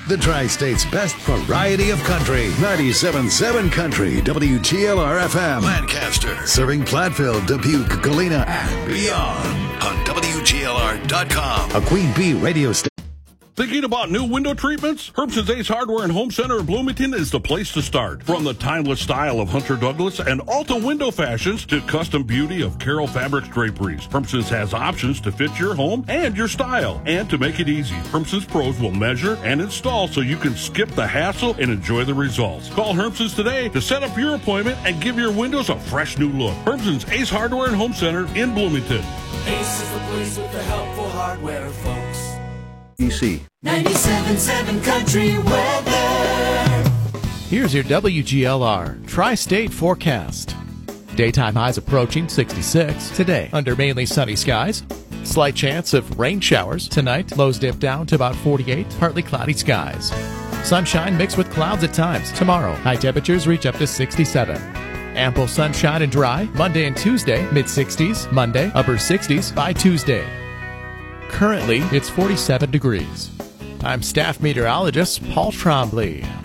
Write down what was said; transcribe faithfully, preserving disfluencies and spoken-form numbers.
The Tri-State's best variety of country. ninety-seven point seven Country, W G L R F M. Lancaster. Serving Platteville, Dubuque, Galena, and beyond. On W G L R dot com. A Queen Bee radio station. Thinking about new window treatments? Herbson's Ace Hardware and Home Center in Bloomington is the place to start. From the timeless style of Hunter Douglas and Alta window fashions to custom beauty of Carroll Fabrics draperies, Herbson's has options to fit your home and your style. And to make it easy, Herbson's pros will measure and install so you can skip the hassle and enjoy the results. Call Herbson's today to set up your appointment and give your windows a fresh new look. Herbson's Ace Hardware and Home Center in Bloomington. Ace is the place with the helpful hardware, folks. E C. ninety-seven point seven Country weather. Here's your W G L R Tri-State forecast. Daytime highs approaching sixty-six. Today, under mainly sunny skies. Slight chance of rain showers. Tonight, lows dip down to about forty-eight. Partly cloudy skies. Sunshine mixed with clouds at times. Tomorrow, high temperatures reach up to sixty-seven. Ample sunshine and dry. Monday and Tuesday, mid-sixties. Monday, upper sixties by Tuesday. Currently, it's forty-seven degrees. I'm staff meteorologist Paul Trombley.